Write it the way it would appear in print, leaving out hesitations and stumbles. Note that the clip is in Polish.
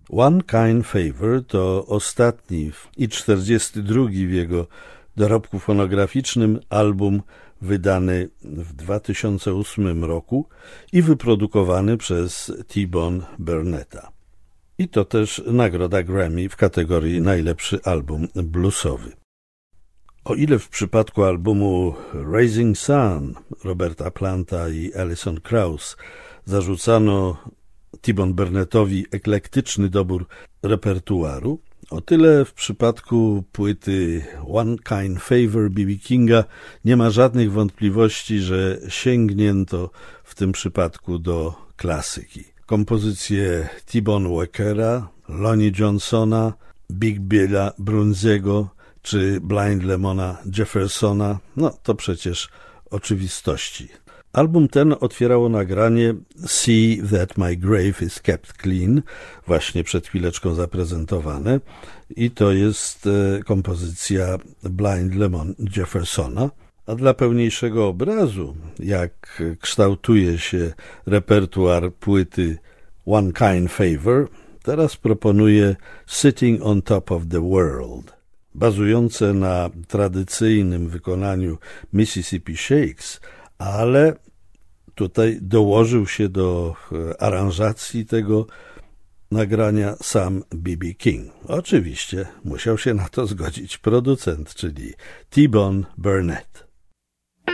One Kind Favor to ostatni i 42 w jego dorobku fonograficznym album wydany w 2008 roku i wyprodukowany przez T-Bone Burnetta. I to też nagroda Grammy w kategorii najlepszy album bluesowy. O ile w przypadku albumu Rising Sun Roberta Planta i Alison Krauss zarzucano T-Bone Burnettowi eklektyczny dobór repertuaru, o tyle w przypadku płyty One Kind Favor B.B. Kinga nie ma żadnych wątpliwości, że sięgnięto w tym przypadku do klasyki. Kompozycje T-Bone Walkera, Lonnie Johnsona, Big Billa Brunziego czy Blind Lemona Jeffersona, no to przecież oczywistości. Album ten otwierało nagranie See That My Grave Is Kept Clean, właśnie przed chwileczką zaprezentowane, i to jest kompozycja Blind Lemon Jeffersona. A dla pełniejszego obrazu, jak kształtuje się repertuar płyty One Kind Favor, teraz proponuję Sitting on Top of the World, bazujące na tradycyjnym wykonaniu Mississippi Shakes, ale tutaj dołożył się do aranżacji tego nagrania sam B.B. King. Oczywiście musiał się na to zgodzić producent, czyli T-Bone Burnett.